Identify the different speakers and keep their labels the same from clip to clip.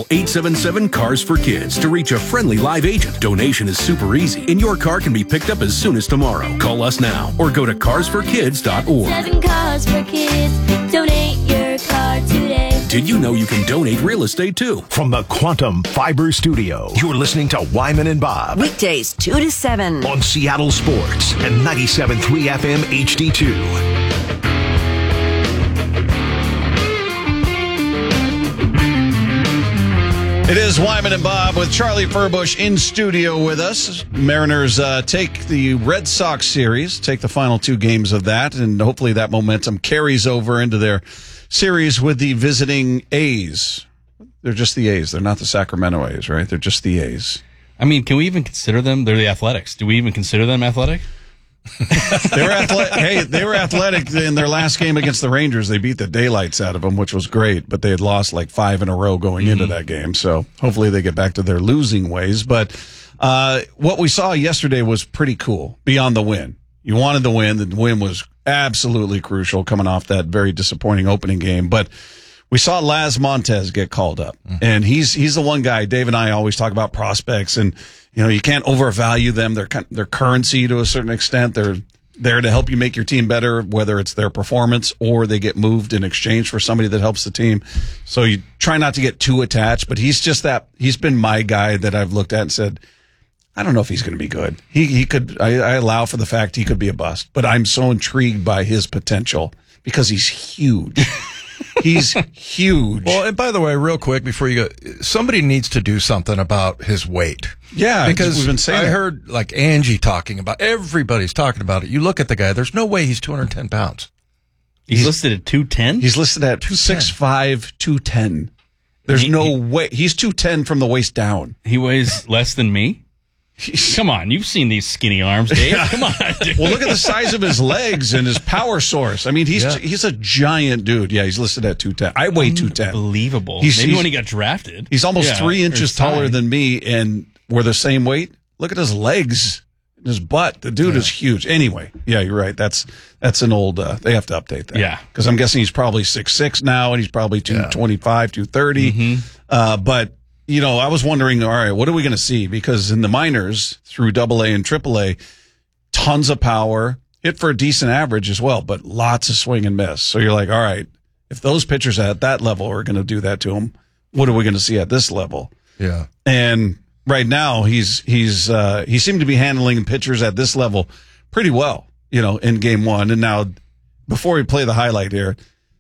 Speaker 1: 877-CARS-FOR-KIDS to reach a friendly live agent. Donation is super easy, and your car can be picked up as soon as tomorrow. Call us now or go to carsforkids.org.
Speaker 2: 7 Cars for Kids. Donate your car today.
Speaker 1: Did you know you can donate real estate too?
Speaker 3: From the Quantum Fiber Studio, you're listening to Wyman and Bob.
Speaker 4: Weekdays 2 to 7.
Speaker 3: On Seattle Sports and 97.3 FM HD2.
Speaker 5: It is Wyman and Bob with Charlie Furbush in studio with us. Mariners take the Red Sox series, take the final 2 games of that, and hopefully that momentum carries over into their series with the visiting A's. They're just the A's. They're not the Sacramento A's, right? They're just the A's.
Speaker 6: I mean, can we even consider them? They're the Athletics. Do we even consider them athletic?
Speaker 5: They were athletic. Hey, they were athletic in their last game against the Rangers. They beat the daylights out of them, which was great, but they had lost like 5 in a row going into that game. So hopefully they get back to their losing ways. But what we saw yesterday was pretty cool beyond the win. You wanted the win. The win was absolutely crucial coming off that very disappointing opening game. But we saw Laz Montez get called up, and he's the one guy. Dave and I always talk about prospects, and you can't overvalue them. They're currency to a certain extent. They're there to help you make your team better, whether it's their performance or they get moved in exchange for somebody that helps the team. So you try not to get too attached. But he's been my guy that I've looked at and said, I don't know if he's going to be good. He could. I allow for the fact he could be a bust, but I'm so intrigued by his potential because he's huge. He's huge.
Speaker 7: Well, and by the way, real quick before you go, somebody needs to do something about his weight.
Speaker 5: Yeah,
Speaker 7: because
Speaker 5: we've been saying
Speaker 7: I heard like Angie talking about. Everybody's talking about it. You look at the guy. There's no way he's 210 pounds.
Speaker 6: He's listed at 210.
Speaker 5: He's listed at 6'5", 210. There's no way he's 210 from the waist down.
Speaker 6: He weighs less than me. Come on, you've seen these skinny arms, Dave. Come on, dude.
Speaker 5: Well, look at the size of his legs and his power source. I mean, he's a giant dude. Yeah, he's listed at 210. I weigh 210.
Speaker 6: Unbelievable. Maybe when he got drafted.
Speaker 5: He's almost 3 inches taller than me, and we're the same weight. Look at his legs and his butt. The dude is huge. Anyway, yeah, you're right. That's an old, they have to update that.
Speaker 6: Yeah.
Speaker 5: Because I'm guessing he's probably 6'6" now, and he's probably 225, 230. But I was wondering, all right, what are we going to see? Because in the minors, through AA and AAA, tons of power, hit for a decent average as well, but lots of swing and miss. So you're like, all right, if those pitchers at that level are going to do that to him, what are we going to see at this level?
Speaker 7: Yeah.
Speaker 5: And right now, he seemed to be handling pitchers at this level pretty well, in game 1. And now, before we play the highlight here,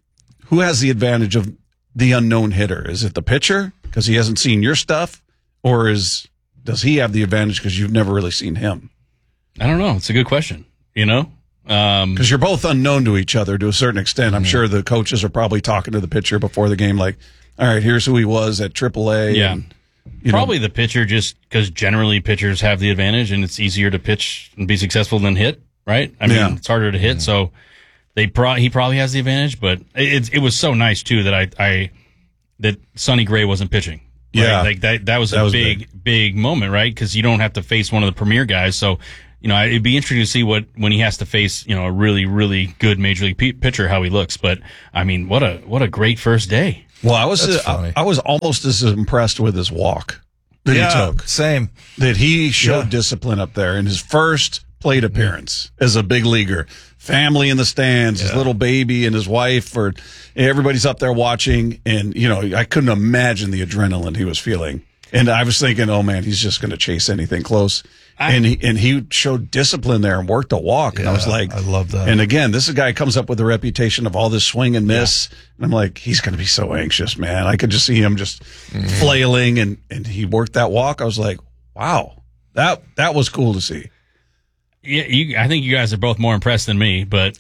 Speaker 5: who has the advantage of the unknown hitter? Is it the pitcher because he hasn't seen your stuff, or does he have the advantage because you've never really seen him?
Speaker 6: I don't know. It's a good question.
Speaker 5: Because you're both unknown to each other to a certain extent. I'm sure the coaches are probably talking to the pitcher before the game, like, all right, here's who he was at AAA.
Speaker 6: Yeah.
Speaker 5: And,
Speaker 6: probably the pitcher, just because generally pitchers have the advantage and it's easier to pitch and be successful than hit, right? I mean, it's harder to hit, so he probably has the advantage. But it was so nice too that that Sonny Gray wasn't pitching. Right?
Speaker 5: Yeah,
Speaker 6: like that was a big moment, right? Because you don't have to face one of the premier guys. So it'd be interesting to see when he has to face a really, really good major league pitcher, how he looks. But I mean, what a great first day.
Speaker 5: Well, I was almost as impressed with his walk that he took.
Speaker 7: Same.
Speaker 5: That he showed discipline up there in his first plate appearance as a big leaguer. Family in the stands, his little baby and his wife, or everybody's up there watching. And, I couldn't imagine the adrenaline he was feeling. And I was thinking, oh man, he's just going to chase anything close. And he showed discipline there and worked a walk. And I was like,
Speaker 7: I love that.
Speaker 5: And again, this is a guy who comes up with a reputation of all this swing and miss. And I'm like, he's going to be so anxious, man. I could just see him just flailing, and he worked that walk. I was like, wow, that was cool to see.
Speaker 6: Yeah, I think you guys are both more impressed than me, but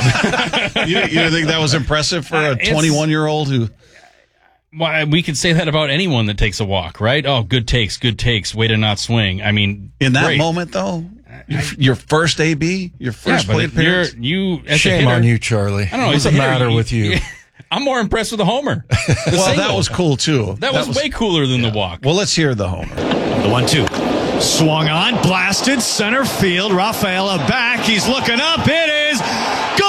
Speaker 5: you think that was impressive for a 21-year-old who?
Speaker 6: Well, we could say that about anyone that takes a walk, right? Oh, good takes, way to not swing. I mean,
Speaker 5: in that moment, though, your first AB, your first plate appearance.
Speaker 7: Shame on you, Charlie.
Speaker 6: I don't know.
Speaker 7: What's the matter with you?
Speaker 6: I'm more impressed with the homer.
Speaker 5: Well, that was cool too.
Speaker 6: That was way cooler than the walk.
Speaker 5: Well, let's hear the homer.
Speaker 8: The 1-2. Swung on, blasted, center field. Rafaela back. He's looking up. It is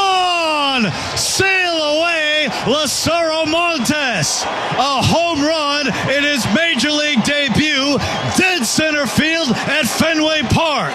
Speaker 8: gone. Sail away, Lazaro Montes. A home run run in his Major League debut, dead center field at Fenway Park.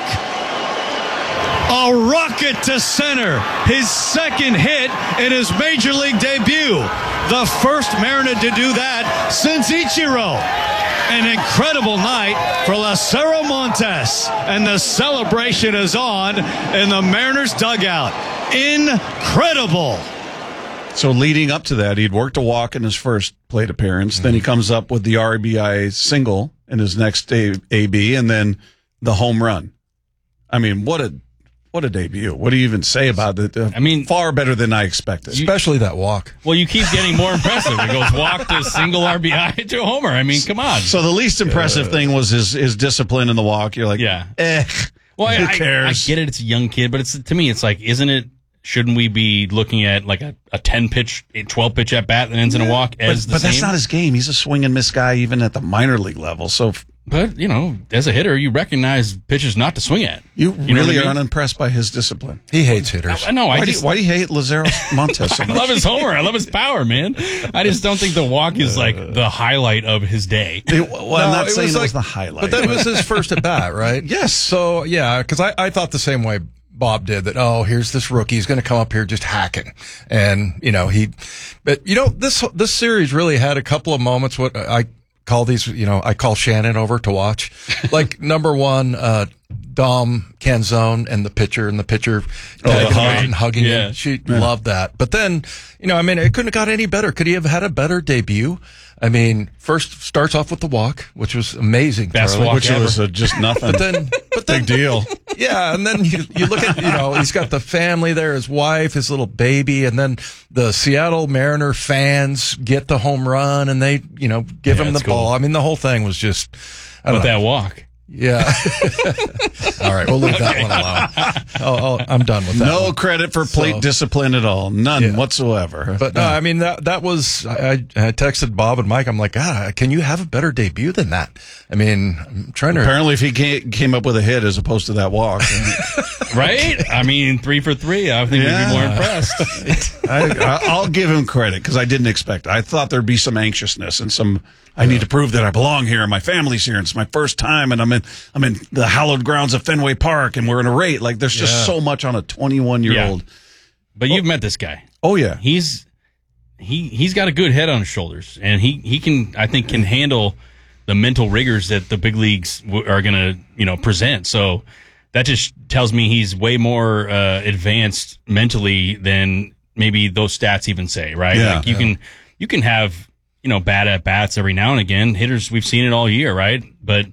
Speaker 8: A rocket to center, his second hit in his Major League debut. The first Mariner to do that since Ichiro. An incredible night for Lucero Montes, and the celebration is on in the Mariners dugout. Incredible.
Speaker 5: So leading up to that, he'd worked a walk in his first plate appearance. Then he comes up with the RBI single in his next AB, and then the home run. I mean, what a debut. What do you even say about it? I mean, far better than I expected.
Speaker 7: Especially that walk.
Speaker 6: Well, you keep getting more impressive. It goes walk to single RBI to a homer. I mean, come on.
Speaker 5: So the least impressive thing was his discipline in the walk. You're like,
Speaker 6: yeah.
Speaker 5: Well, who cares?
Speaker 6: I get it. It's a young kid, but to me, it's like, shouldn't we be looking at like a 10-pitch, 12-pitch at bat that ends in a walk as the same?
Speaker 5: But that's not his game. He's a swing and miss guy even at the minor league level. So,
Speaker 6: but as a hitter, you recognize pitches not to swing at.
Speaker 5: You really are unimpressed by his discipline.
Speaker 7: He hates hitters.
Speaker 5: Why do you hate Lucero Montes so much?
Speaker 6: I love his homer. I love his power, man. I just don't think the walk is like the highlight of his day.
Speaker 5: I'm not saying it was the highlight.
Speaker 7: But that was his first at bat, right?
Speaker 5: Yes.
Speaker 7: So, yeah, because I thought the same way Bob did, that, here's this rookie. He's going to come up here just hacking. And, this series really had a couple of moments. What I call these, I call Shannon over to watch. Like, number one, Dom Canzone and the pitcher hugging him. She loved that. But then, it couldn't have got any better. Could he have had a better debut? I mean, first starts off with the walk, which was amazing.
Speaker 6: Best walk
Speaker 5: which
Speaker 6: ever.
Speaker 5: was just nothing.
Speaker 7: But then
Speaker 5: big deal.
Speaker 7: Yeah, and then you look at, he's got the family there, his wife, his little baby, and then the Seattle Mariner fans get the home run, and they, give him the ball. I mean, the whole thing was just,
Speaker 6: that walk.
Speaker 7: Yeah. All right, we'll leave that one alone. I'm done with that.
Speaker 5: No credit for plate discipline at all. None whatsoever.
Speaker 7: But I mean, that was, I texted Bob and Mike. I'm like, God, can you have a better debut than that? I mean, I'm trying to.
Speaker 5: Apparently, if he came up with a hit as opposed to that walk.
Speaker 6: Right? I mean, 3 for 3. I think we'd be more impressed.
Speaker 5: I'll give him credit because I didn't expect it. I thought there'd be some anxiousness and some. I need to prove that I belong here and my family's here and it's my first time and I'm in the hallowed grounds of Fenway Park and we're in a rate. Like there's just so much on a 21-year-old.
Speaker 6: Yeah. But you've met this guy.
Speaker 5: Oh yeah.
Speaker 6: He's got a good head on his shoulders and he can handle the mental rigors that the big leagues are going to, present. So that just tells me he's way more advanced mentally than maybe those stats even say, right?
Speaker 5: Yeah.
Speaker 6: Like you can have bad at bats every now and again. Hitters, we've seen it all year, right? But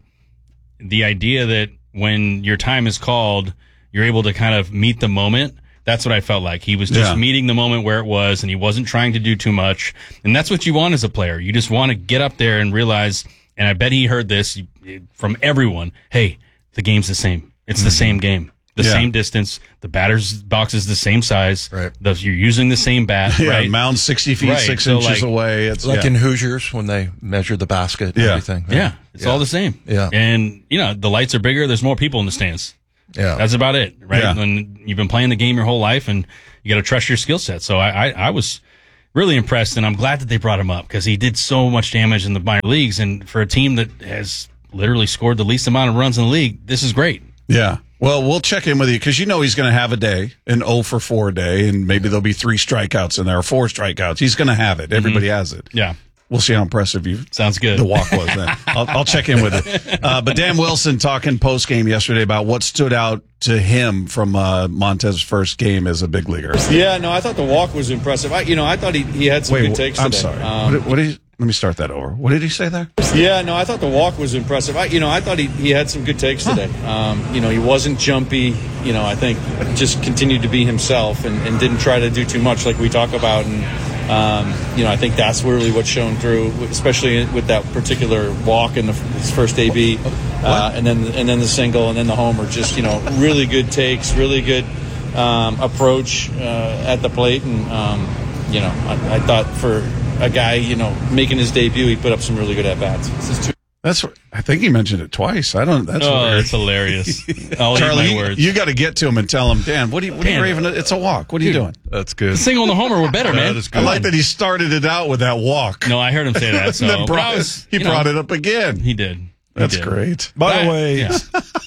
Speaker 6: the idea that when your time is called, you're able to kind of meet the moment. That's what I felt like. He was just meeting the moment where it was, and he wasn't trying to do too much. And that's what you want as a player. You just want to get up there and realize, and I bet he heard this from everyone, hey, the game's the same. It's the same game. The same distance. The batter's box is the same size.
Speaker 7: Right.
Speaker 6: You're using the same bat. Right.
Speaker 5: Mound 60 feet, 6 inches away. It's
Speaker 7: like in Hoosiers when they measure the basket and everything. Right?
Speaker 6: Yeah. It's all the same.
Speaker 7: Yeah.
Speaker 6: And, the lights are bigger. There's more people in the stands.
Speaker 7: Yeah.
Speaker 6: That's about it, right?
Speaker 5: Yeah.
Speaker 6: When you've been playing the game your whole life and you got to trust your skill set. So I was really impressed, and I'm glad that they brought him up because he did so much damage in the minor leagues. And for a team that has literally scored the least amount of runs in the league, this is great.
Speaker 5: Yeah. Well, we'll check in with you because he's going to have a day, an 0 for 4 day, and maybe there'll be 3 strikeouts in there or 4 strikeouts. He's going to have it. Everybody has it.
Speaker 6: Yeah.
Speaker 5: We'll see how impressive
Speaker 6: Sounds good.
Speaker 5: the walk was then. I'll check in with it. But Dan Wilson talking post game yesterday about what stood out to him from Montez's first game as a big leaguer.
Speaker 9: Yeah, no, I thought the walk was impressive. I thought he had some good takes today.
Speaker 5: I'm sorry. What did he? Let me start that over. What did he say there?
Speaker 9: Yeah, no, I thought the walk was impressive. I thought he had some good takes today. He wasn't jumpy. I think just continued to be himself and didn't try to do too much like we talk about. And I think that's really what's shown through, especially with that particular walk in his first AB, and then the single and then the homer. Just really good takes, really good approach at the plate, and I thought for a guy, making his debut, he put up some really good at-bats.
Speaker 5: I think he mentioned it twice. That's weird.
Speaker 6: That's hilarious. I'll
Speaker 5: Charlie,
Speaker 6: eat my words.
Speaker 5: you got to get to him and tell him, Dan, what are you raving? It's a walk. What are you doing?
Speaker 7: That's good.
Speaker 6: The single and the homer were better, man.
Speaker 7: That is good.
Speaker 5: I like that he started it out with that walk.
Speaker 6: No, I heard him say that. So
Speaker 5: And then brought it up again.
Speaker 6: He did.
Speaker 5: That's great.
Speaker 7: By the way,
Speaker 6: yeah.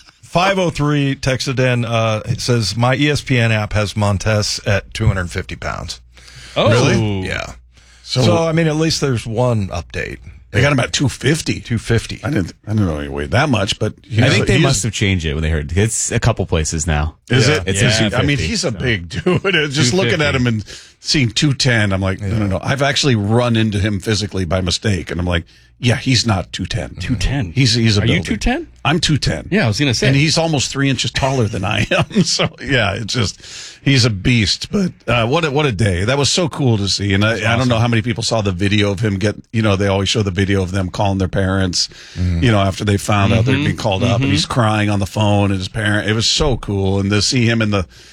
Speaker 7: 503 texted in, it says, my ESPN app has Montez at 250 pounds.
Speaker 6: Oh,
Speaker 5: Really?
Speaker 7: Yeah.
Speaker 5: So,
Speaker 7: So, I mean, at least there's one update.
Speaker 5: they got him at 250.
Speaker 7: 250.
Speaker 5: I didn't know he weighed that much, but
Speaker 10: I think they must have changed it when they heard. It's a couple places now.
Speaker 5: Is
Speaker 7: Yeah.
Speaker 5: it?
Speaker 10: It's
Speaker 6: Yeah.
Speaker 10: a 250,
Speaker 5: I mean, he's a
Speaker 10: so.
Speaker 5: big dude. Just looking at him and seeing 210, I'm like, no. I've actually run into him physically by mistake, and I'm like, yeah, he's not 210.
Speaker 6: 210.
Speaker 5: He's a
Speaker 6: Are you
Speaker 5: building.
Speaker 6: 210?
Speaker 5: I'm 210.
Speaker 6: Yeah, I was gonna say.
Speaker 5: And he's almost 3 inches taller than I am. So yeah, it's just he's a beast. But what a day! That was so cool to see. And I don't know how many people saw the video of him get. They always show the video of them calling their parents. After they found out they're being called up, and he's crying on the phone. And his parent. It was so cool. And to see him in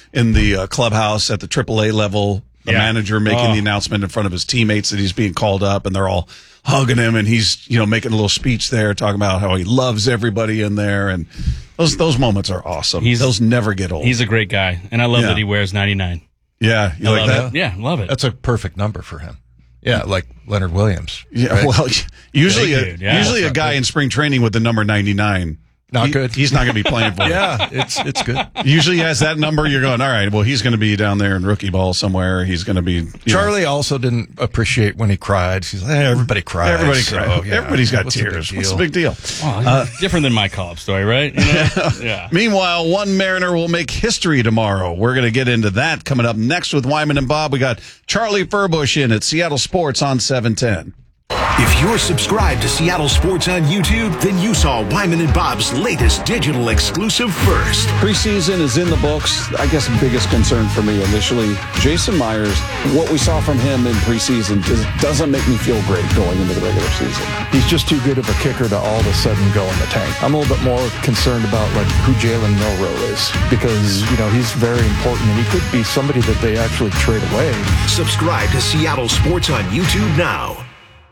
Speaker 5: the clubhouse at the AAA level, the manager making the announcement in front of his teammates that he's being called up, and they're all hugging him, and he's making a little speech there talking about how he loves everybody in there, and those moments are awesome. Those never get old.
Speaker 6: He's a great guy, and I love that he wears 99.
Speaker 5: Yeah, you like that?
Speaker 6: Yeah, love it.
Speaker 7: That's a perfect number for him. Yeah, like Leonard Williams.
Speaker 5: Yeah,
Speaker 7: right?
Speaker 5: well, usually
Speaker 6: dude,
Speaker 5: a guy in spring training with the number 99.
Speaker 7: Not good.
Speaker 5: He's not going to be playing for him.
Speaker 7: Yeah, it's good.
Speaker 5: Usually has that number. You're going, all right, well, he's going to be down there in rookie ball somewhere. He's going to be.
Speaker 7: Charlie also didn't appreciate when he cried. She's like, everybody cries.
Speaker 5: Everybody
Speaker 7: so,
Speaker 5: cries.
Speaker 7: yeah,
Speaker 5: Everybody's got
Speaker 7: what's the big
Speaker 5: tears.
Speaker 7: deal?
Speaker 5: What's the big deal?
Speaker 6: Well, different than my call-up story, right? Yeah.
Speaker 5: Meanwhile, one Mariner will make history tomorrow. We're going to get into that coming up next with Wyman and Bob. We got Charlie Furbush in at Seattle Sports on 710.
Speaker 3: If you're subscribed to Seattle Sports on YouTube, then you saw Wyman and Bob's latest digital exclusive first.
Speaker 11: Preseason is in the books. I guess the biggest concern for me initially, Jason Myers, what we saw from him in preseason doesn't make me feel great going into the regular season.
Speaker 12: He's just too good of a kicker to all of a sudden go in the tank. I'm a little bit more concerned about who Jalen Milroe is because, he's very important and he could be somebody that they actually trade away.
Speaker 3: Subscribe to Seattle Sports on YouTube now.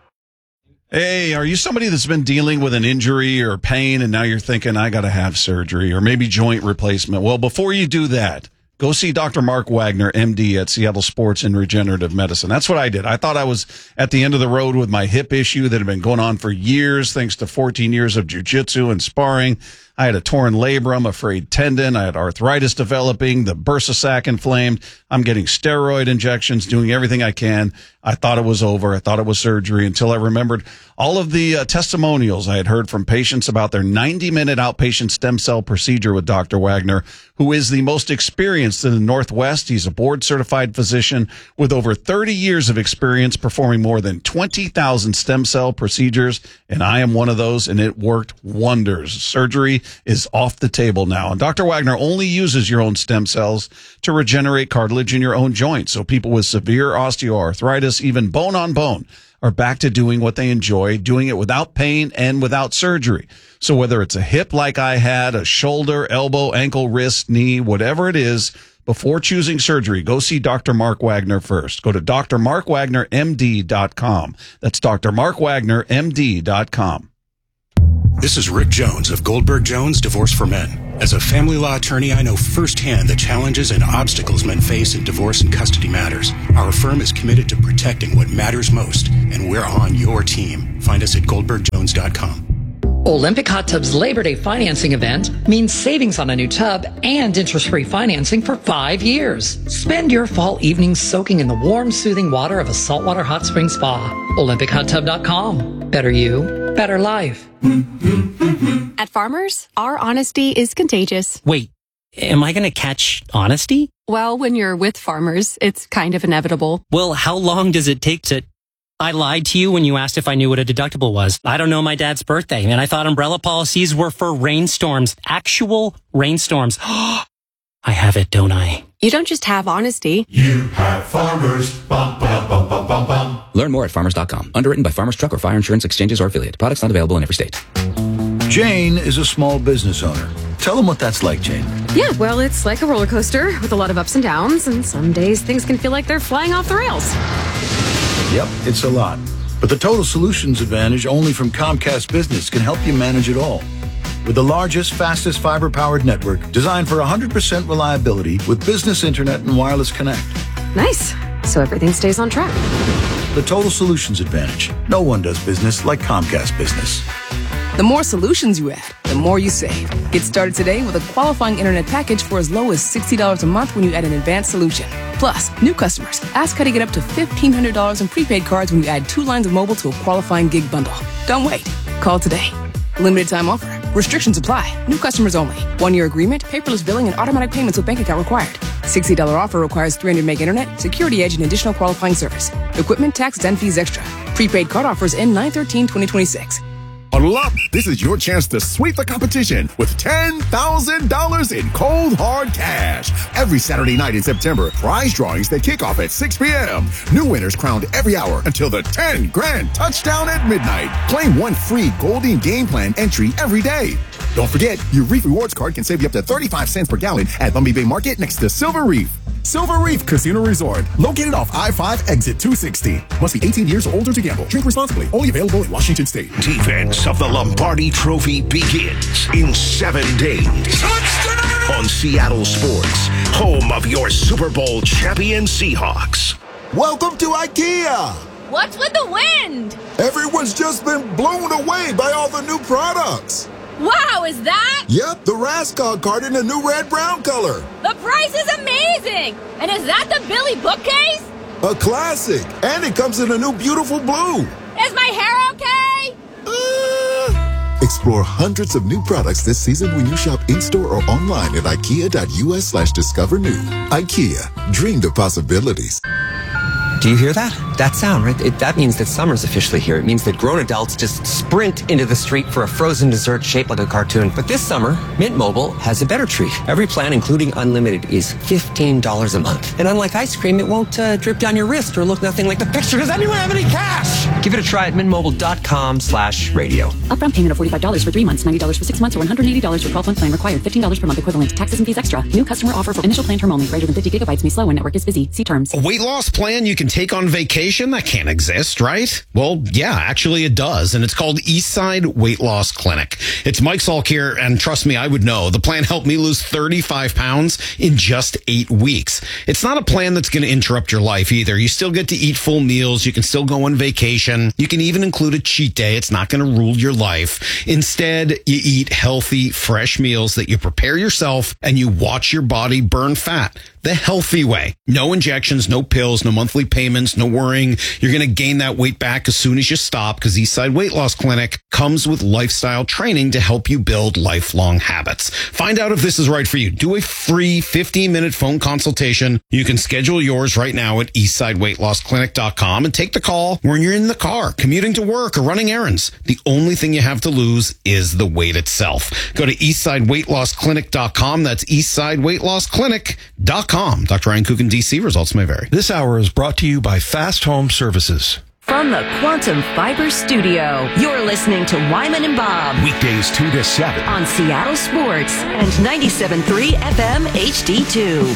Speaker 5: Hey, are you somebody that's been dealing with an injury or pain and now you're thinking, I got to have surgery or maybe joint replacement? Well, before you do that, go see Dr. Mark Wagner, MD at Seattle Sports and Regenerative Medicine. That's what I did. I thought I was at the end of the road with my hip issue that had been going on for years, thanks to 14 years of jiu-jitsu and sparring. I had a torn labrum, a frayed tendon. I had arthritis developing, the bursa sac inflamed. I'm getting steroid injections, doing everything I can. I thought it was over. I thought it was surgery until I remembered all of the testimonials I had heard from patients about their 90-minute outpatient stem cell procedure with Dr. Wagner, who is the most experienced in the Northwest. He's a board-certified physician with over 30 years of experience performing more than 20,000 stem cell procedures, and I am one of those, and it worked wonders. Surgery is off the table now, and Dr. Wagner only uses your own stem cells to regenerate cartilage in your own joints, so people with severe osteoarthritis, even bone on bone, are back to doing what they enjoy, doing it without pain and without surgery. So whether it's a hip like I had, a shoulder, elbow, ankle, wrist, knee, whatever it is, before choosing surgery, go see Dr. Mark Wagner first. Go to drmarkwagnermd.com. That's drmarkwagnermd.com.
Speaker 13: This is Rick Jones of Goldberg Jones Divorce for Men. As a family law attorney, I know firsthand the challenges and obstacles men face in divorce and custody matters. Our firm is committed to protecting what matters most, and we're on your team. Find us at goldbergjones.com.
Speaker 14: Olympic Hot Tub's Labor Day financing event means savings on a new tub and interest-free financing for 5 years. Spend your fall evenings soaking in the warm, soothing water of a saltwater hot spring spa. OlympiChotTub.com. Better you, better life.
Speaker 15: At Farmers, our honesty is contagious.
Speaker 16: Wait, am I going to catch honesty?
Speaker 15: Well, when you're with Farmers, it's kind of inevitable.
Speaker 16: Well, how long does it take to... I lied to you when you asked if I knew what a deductible was. I don't know my dad's birthday, and I thought umbrella policies were for rainstorms. Actual rainstorms. I have it, don't I?
Speaker 15: You don't just have honesty.
Speaker 17: You have Farmers. Bum, bum, bum, bum, bum, bum.
Speaker 18: Learn more at farmers.com. Underwritten by Farmers Truck or Fire Insurance Exchanges or Affiliate. Products not available in every state.
Speaker 19: Jane is a small business owner. Tell them what that's like, Jane.
Speaker 15: Yeah, well, it's like a roller coaster with a lot of ups and downs, and some days things can feel like they're flying off the rails.
Speaker 19: Yep, it's a lot. But the Total Solutions Advantage only from Comcast Business can help you manage it all. With the largest, fastest fiber-powered network designed for 100% reliability with business internet and wireless connect.
Speaker 15: Nice. So everything stays on track.
Speaker 19: The Total Solutions Advantage. No one does business like Comcast Business.
Speaker 20: The more solutions you add, the more you save. Get started today with a qualifying internet package for as low as $60 a month when you add an advanced solution. Plus, new customers, ask how to get up to $1,500 in prepaid cards when you add 2 lines of mobile to a qualifying gig bundle. Don't wait. Call today. Limited time offer. Restrictions apply. New customers only. 1-year agreement, paperless billing, and automatic payments with bank account required. $60 offer requires 300 meg internet, security edge, and additional qualifying service. Equipment, tax, and fees extra. Prepaid card offers end 9/13/2026.
Speaker 21: Huddle up. This is your chance to sweep the competition with $10,000 in cold, hard cash. Every Saturday night in September, prize drawings that kick off at 6 p.m. New winners crowned every hour until the 10 grand touchdown at midnight. Claim 1 free Golden Game Plan entry every day. Don't forget, your Reef Rewards card can save you up to 35 cents per gallon at Lumby Bay Market next to Silver Reef. Silver Reef Casino Resort, located off I-5 exit 260. Must be 18 years or older to gamble. Drink responsibly. Only available in Washington State.
Speaker 3: Defense of the Lombardi Trophy begins in 7 days. Touchdown! On Seattle Sports, home of your Super Bowl champion Seahawks.
Speaker 22: Welcome to IKEA.
Speaker 2: What's with the wind?
Speaker 22: Everyone's just been blown away by all the new products.
Speaker 2: Wow, is that?
Speaker 22: Yep, the Raskog card in a new red-brown color.
Speaker 2: The price is amazing! And is that the Billy bookcase?
Speaker 22: A classic. And it comes in a new beautiful blue.
Speaker 2: Is my hair okay?
Speaker 22: Explore hundreds of new products this season when you shop in-store or online at ikea.us/discover new. IKEA, dream the possibilities.
Speaker 23: Do you hear that? That sound, right? That means that summer's officially here. It means that grown adults just sprint into the street for a frozen dessert shaped like a cartoon. But this summer, Mint Mobile has a better treat. Every plan, including unlimited, is $15 a month. And unlike ice cream, it won't drip down your wrist or look nothing like the picture. Does anyone have any cash? Give it a try at mintmobile.com/radio.
Speaker 15: Upfront payment of $45 for 3 months, $90 for 6 months, or $180 for 12-month plan required. $15 per month equivalent. Taxes and fees extra. New customer offer for initial plan term only. Greater than 50 gigabytes may slow when network is busy. See terms.
Speaker 24: A weight loss plan you can take on vacation? That can't exist, right? Well, yeah, actually it does. And it's called Eastside Weight Loss Clinic. It's Mike Salk here, and trust me, I would know. The plan helped me lose 35 pounds in just 8 weeks. It's not a plan that's going to interrupt your life either. You still get to eat full meals. You can still go on vacation. You can even include a cheat day. It's not going to rule your life. Instead, you eat healthy, fresh meals that you prepare yourself, and you watch your body burn fat the healthy way. No injections, no pills, no monthly payments, no worrying you're going to gain that weight back as soon as you stop, because Eastside Weight Loss Clinic comes with lifestyle training to help you build lifelong habits. Find out if this is right for you. Do a free 15-minute phone consultation. You can schedule yours right now at eastsideweightlossclinic.com and take the call when you're in the car, commuting to work, or running errands. The only thing you have to lose is the weight itself. Go to eastsideweightlossclinic.com. That's eastsideweightlossclinic.com. Dr. Ryan Coogan, D.C. Results may vary.
Speaker 25: This hour is brought to you by Fast Home Services.
Speaker 4: From the Quantum Fiber Studio, you're listening to Wyman and Bob.
Speaker 3: Weekdays 2 to 7.
Speaker 4: On Seattle Sports and 97.3 FM HD2.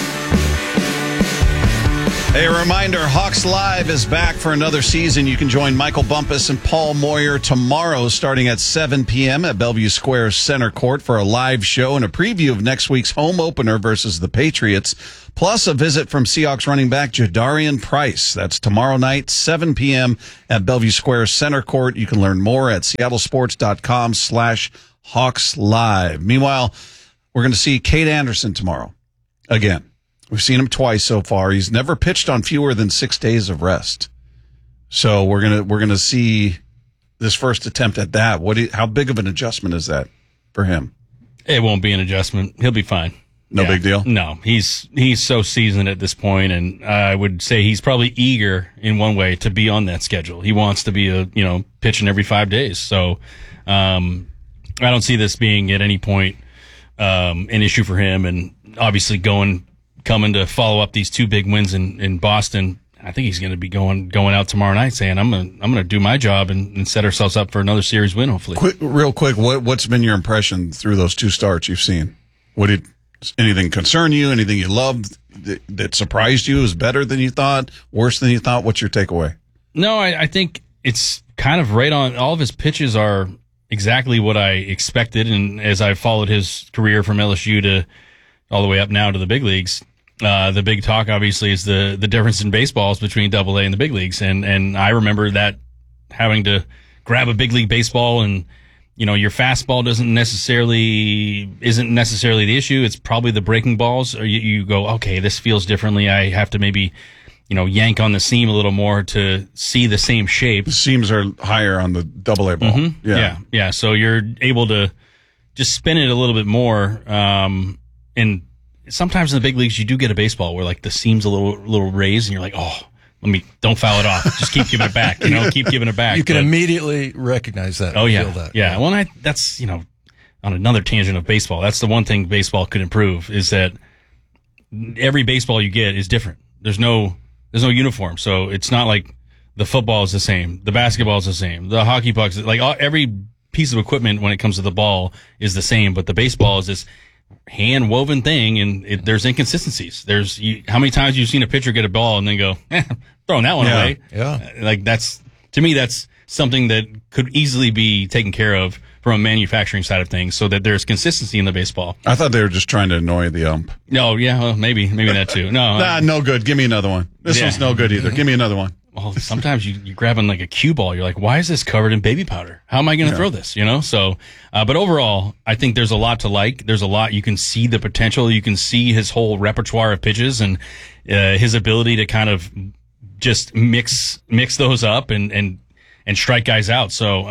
Speaker 5: Hey, a reminder, Hawks Live is back for another season. You can join Michael Bumpus and Paul Moyer tomorrow starting at 7 p.m. at Bellevue Square Center Court for a live show and a preview of next week's home opener versus the Patriots, plus a visit from Seahawks running back Jadarian Price. That's tomorrow night, 7 p.m. at Bellevue Square Center Court. You can learn more at seattlesports.com/Hawks Live. Meanwhile, we're going to see Cade Anderson tomorrow again. We've seen him twice so far. He's never pitched on fewer than 6 days of rest. So we're gonna see this first attempt at that. How big of an adjustment is that for him?
Speaker 6: It won't be an adjustment. He'll be fine.
Speaker 5: No big deal?
Speaker 6: No, he's so seasoned at this point, and I would say he's probably eager in one way to be on that schedule. He wants to be pitching every 5 days. So I don't see this being at any point an issue for him, and obviously coming to follow up these 2 big wins in Boston. I think he's going to be going out tomorrow night saying, I'm going to do my job and set ourselves up for another series win, hopefully.
Speaker 5: Real quick, what's been your impression through those 2 starts you've seen? Anything concern you? Anything you loved that surprised you? Is better than you thought? Worse than you thought? What's your takeaway?
Speaker 6: No, I think it's kind of right on. All of his pitches are exactly what I expected, and as I followed his career from LSU to all the way up now to the big leagues, the big talk obviously is the difference in baseballs between Double-A and the big leagues, and I remember that having to grab a big league baseball, and your fastball isn't necessarily the issue. It's probably the breaking balls, or you go, okay, this feels differently. I have to maybe yank on the seam a little more to see the same shape.
Speaker 5: The seams are higher on the Double-A ball.
Speaker 6: Mm-hmm. Yeah. So you're able to just spin it a little bit more. And sometimes in the big leagues, you do get a baseball where like the seam's a little raised, and you're like, oh, don't foul it off. Just keep giving it back. Keep giving it back.
Speaker 12: You can immediately recognize that.
Speaker 6: Oh yeah,
Speaker 12: feel that.
Speaker 6: Yeah. Well, that's on another tangent of baseball. That's the one thing baseball could improve, is that every baseball you get is different. There's no uniform, so it's not like the football is the same, the basketball is the same, the hockey pucks, like every piece of equipment when it comes to the ball is the same, but the baseball is this hand woven thing, and there's inconsistencies. How many times you've seen a pitcher get a ball and then go, throwing that one away?
Speaker 12: Yeah.
Speaker 6: Like to me, that's something that could easily be taken care of from a manufacturing side of things, so that there's consistency in the baseball.
Speaker 5: I thought they were just trying to annoy the ump.
Speaker 6: No, yeah, well, maybe that too. No,
Speaker 5: no good. Give me another one. This one's no good either. Give me another one.
Speaker 6: Well, sometimes you're grabbing like a cue ball. You're like, why is this covered in baby powder? How am I going to throw this? So, but overall, I think there's a lot to like. There's a lot. You can see the potential. You can see his whole repertoire of pitches, and his ability to kind of just mix those up and strike guys out. So,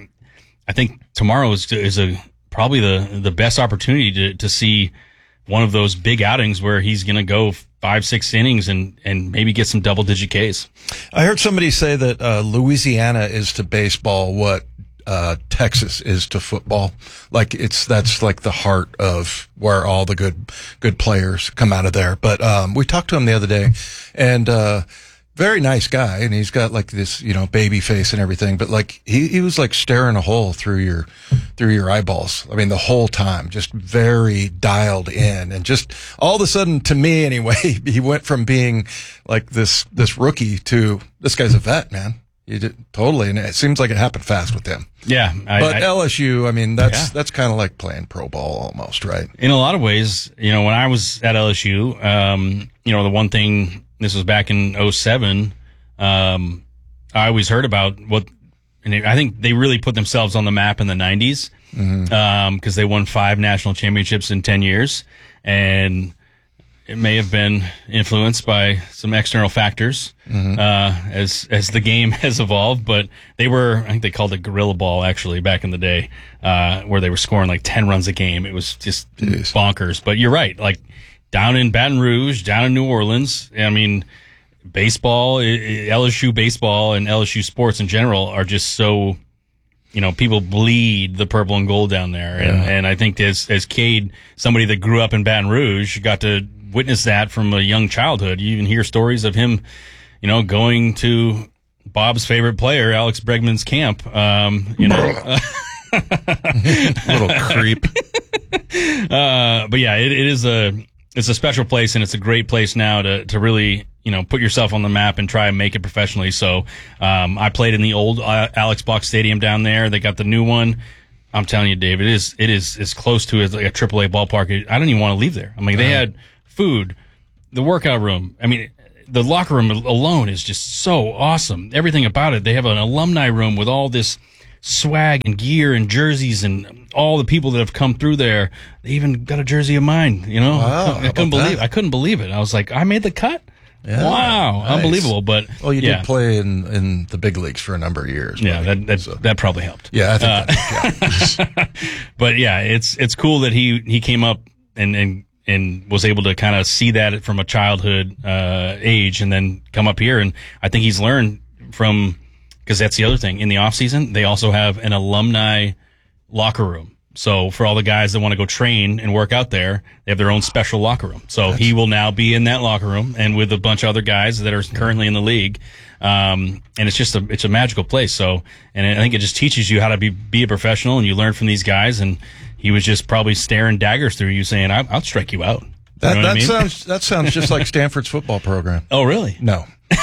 Speaker 6: I think tomorrow is probably the best opportunity to see one of those big outings where he's going to go 5-6 innings and maybe get some double-digit Ks.
Speaker 12: I heard somebody say that Louisiana is to baseball what Texas is to football. Like that's like the heart of where all the good players come out of there. But we talked to him the other day, and very nice guy, and he's got like this, baby face and everything, but like he was like staring a hole through your eyeballs. I mean, the whole time, just very dialed in, and just all of a sudden, to me anyway, he went from being like this rookie to this guy's a vet, man. He did totally, and it seems like it happened fast with him.
Speaker 6: Yeah,
Speaker 12: but LSU, I mean, that's kind of like playing pro ball almost, right?
Speaker 6: In a lot of ways, when I was at LSU, the one thing. This was back in 2007. I always heard about and I think they really put themselves on the map in the 90s, because they won 5 national championships in 10 years. And it may have been influenced by some external factors, as the game has evolved. But I think they called it gorilla ball actually back in the day, where they were scoring like 10 runs a game. It was just bonkers. But you're right. Like, down in Baton Rouge, down in New Orleans, I mean, baseball, LSU baseball and LSU sports in general are just so, people bleed the purple and gold down there. And I think as Cade, somebody that grew up in Baton Rouge, got to witness that from a young childhood. You even hear stories of him, going to Bob's favorite player, Alex Bregman's camp,
Speaker 5: Little creep.
Speaker 6: But yeah, it's a special place, and it's a great place now to really, put yourself on the map and try and make it professionally. So, I played in the old Alex Block Stadium down there. They got the new one. I'm telling you, Dave, it is as close to as like a AAA ballpark. I don't even want to leave there. I mean, they had food, the workout room. I mean, the locker room alone is just so awesome. Everything about it. They have an alumni room with all this swag and gear and jerseys and all the people that have come through there. They even got a jersey of mine,
Speaker 12: Wow,
Speaker 6: I couldn't believe it. I was like, I made the cut?
Speaker 12: Yeah,
Speaker 6: wow. Nice. Unbelievable. But
Speaker 12: you did play in the big leagues for a number of years.
Speaker 6: Yeah, that probably helped.
Speaker 12: Yeah, I think that,
Speaker 6: But yeah, it's cool that he came up and was able to kind of see that from a childhood age, and then come up here, and I think he's learned from, because that's the other thing. In the off season, they also have an alumni locker room. So for all the guys that want to go train and work out there, they have their own special locker room. So he will now be in that locker room and with a bunch of other guys that are currently in the league. And it's a magical place. So, and I think it just teaches you how to be a professional, and you learn from these guys. And he was just probably staring daggers through you, saying, "I'll strike you out."
Speaker 12: That sounds just like Stanford's football program.
Speaker 6: Oh, really?
Speaker 12: No.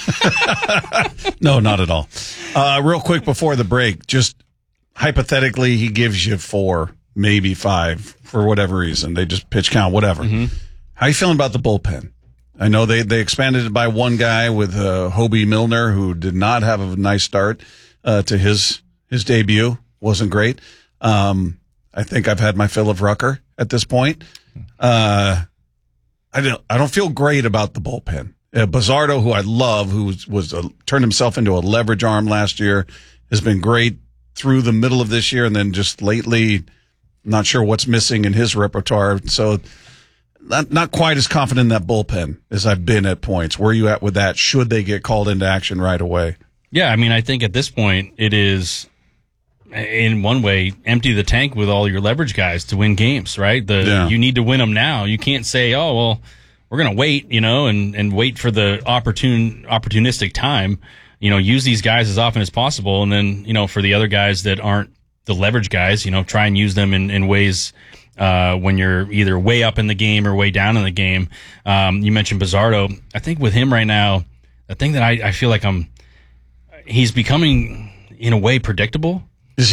Speaker 5: No, not at all. Real quick before the break, just hypothetically, he gives you 4, maybe 5 for whatever reason. They just pitch count, whatever.
Speaker 6: Mm-hmm.
Speaker 5: How you feeling about the bullpen? I know they expanded it by one guy with Hobie Milner, who did not have a nice start to his debut. Wasn't great. I think I've had my fill of Rucker at this point. I don't feel great about the bullpen. Bizzardo, who I love, who turned himself into a leverage arm last year, has been great through the middle of this year, and then just lately, not sure what's missing in his repertoire. So not quite as confident in that bullpen as I've been at points. Where are you at with that? Should they get called into action right away?
Speaker 6: Yeah, I mean, I think at this point it is, in one way, empty the tank with all your leverage guys to win games, right? You need to win them now. You can't say, oh, well, we're going to wait, and wait for the opportunistic time. Use these guys as often as possible. And then, for the other guys that aren't the leverage guys, try and use them in ways when you're either way up in the game or way down in the game. You mentioned Bizzardo. I think with him right now, the thing that I feel like he's becoming, in a way, predictable.
Speaker 5: Is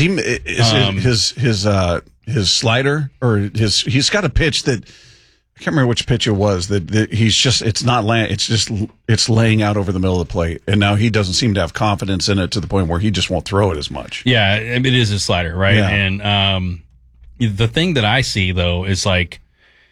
Speaker 5: his slider, or he's got a pitch that I can't remember which pitch it was that he's just, it's not land, it's laying out over the middle of the plate, and now he doesn't seem to have confidence in it to the point where he just won't throw it as much.
Speaker 6: Yeah, it is his slider, right? Yeah. And the thing that I see though is like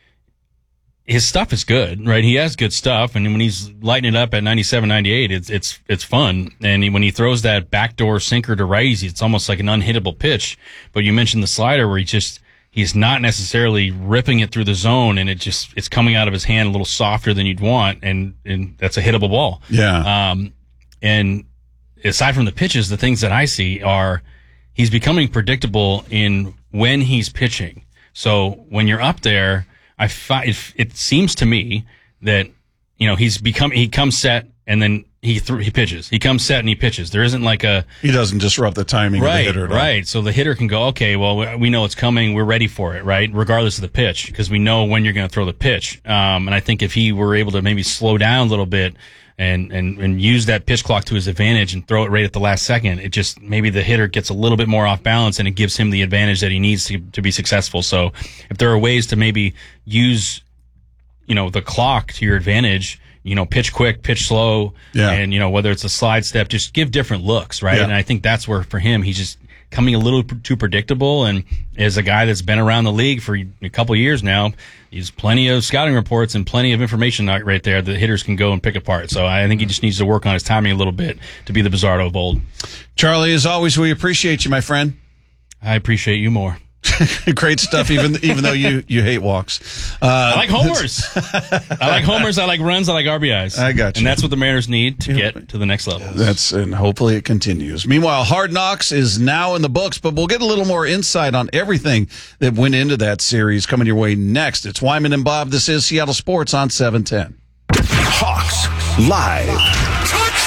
Speaker 6: his stuff is good, right? He has good stuff, and when he's lighting it up at 97, 98, it's fun. And when he throws that backdoor sinker to righties, it's almost like an unhittable pitch. But you mentioned the slider where he's not necessarily ripping it through the zone, and it's coming out of his hand a little softer than you'd want, and that's a hittable ball.
Speaker 5: Yeah.
Speaker 6: And aside from the pitches, the things that I see are he's becoming predictable in when he's pitching. So when you're up there, it seems to me that he comes set and then he pitches. He comes set and he pitches. There isn't like
Speaker 5: he doesn't disrupt the timing of the hitter at all.
Speaker 6: Right. So the hitter can go, okay, well, we know it's coming. We're ready for it, right? Regardless of the pitch, because we know when you're going to throw the pitch. And I think if he were able to maybe slow down a little bit and use that pitch clock to his advantage and throw it right at the last second, it just, maybe the hitter gets a little bit more off balance and it gives him the advantage that he needs to be successful. So if there are ways to maybe use, the clock to your advantage, pitch quick, pitch slow, and, whether it's a slide step, just give different looks, right? Yeah. And I think that's where, for him, he's just coming a little too predictable. And as a guy that's been around the league for a couple of years now, he's plenty of scouting reports and plenty of information right there that hitters can go and pick apart. So I think he just needs to work on his timing a little bit to be the Bizzardo of old.
Speaker 5: Charlie, as always, we appreciate you, my friend.
Speaker 6: I appreciate you more.
Speaker 5: Great stuff, even though you hate walks.
Speaker 6: I like homers. I like homers. I like runs. I like RBIs.
Speaker 5: I got you.
Speaker 6: And that's what the Mariners need to get to the next level.
Speaker 5: And hopefully it continues. Meanwhile, Hard Knocks is now in the books, but we'll get a little more insight on everything that went into that series coming your way next. It's Wyman and Bob. This is Seattle Sports on 710.
Speaker 3: Hawks Live.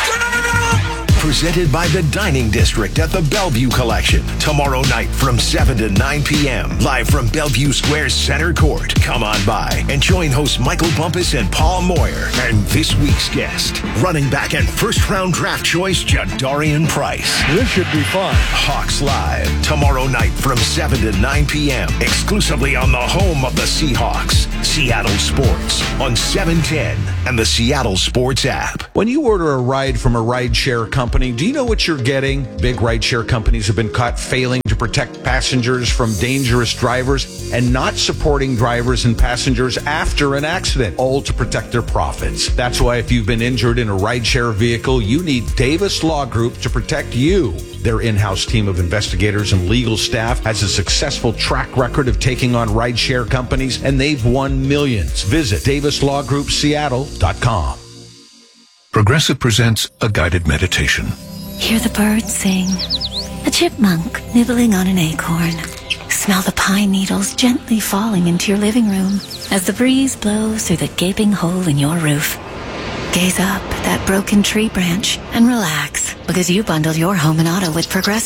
Speaker 3: Presented by the Dining District at the Bellevue Collection. Tomorrow night from 7 to 9 p.m. Live from Bellevue Square's Center Court. Come on by and join hosts Michael Bumpus and Paul Moyer. And this week's guest, running back and first-round draft choice, Jadarian Price.
Speaker 1: This should be fun.
Speaker 3: Hawks Live. Tomorrow night from 7 to 9 p.m. Exclusively on the home of the Seahawks. Seattle Sports on 710 and the Seattle Sports app.
Speaker 7: When you order a ride from a rideshare company, do you know what you're getting? Big rideshare companies have been caught failing to protect passengers from dangerous drivers and not supporting drivers and passengers after an accident, all to protect their profits. That's why if you've been injured in a rideshare vehicle, you need Davis Law Group to protect you. Their in-house team of investigators and legal staff has a successful track record of taking on rideshare companies, and they've won millions. Visit DavisLawGroupSeattle.com.
Speaker 8: Progressive presents a guided meditation.
Speaker 9: Hear the birds sing, a chipmunk nibbling on an acorn. Smell the pine needles gently falling into your living room as the breeze blows through the gaping hole in your roof. Gaze up at that broken tree branch and relax, because you bundled your home and auto with Progressive.